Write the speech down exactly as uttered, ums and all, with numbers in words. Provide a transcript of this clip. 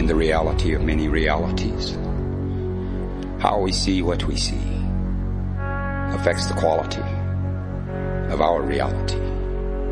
in the reality of many realities. How we see what we see affects the quality of our reality.